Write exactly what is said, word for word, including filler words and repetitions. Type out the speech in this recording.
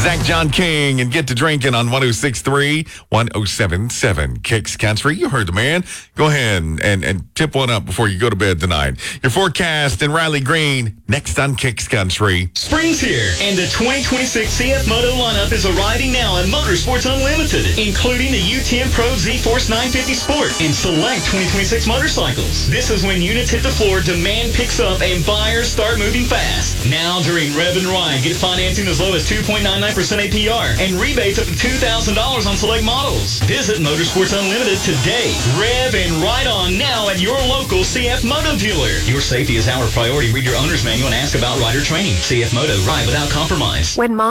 Zach John King and Get to Drinking on one oh six point three, one oh seven point seven Kicks Country. You heard the man. Go ahead and, and, and tip one up before you go to bed tonight. Your forecast in Riley Green, next on Kicks Country. Spring's here, and the twenty twenty-six C F Moto lineup is arriving now at Motorsports Unlimited, including the U ten Pro Z-Force nine fifty Sport and select twenty twenty-six motorcycles. This is when units hit the floor, demand picks up, and buyers start moving fast. Now during Rev and Ride, get financing as low as two point nine nine percent A P R and rebates up to two thousand dollars on select models. Visit Motorsports Unlimited today. Rev and Ride on now at your local C F Moto dealer. Your safety is our priority. Read your owner's manual and ask about rider training. C F Moto, ride without compromise. When mom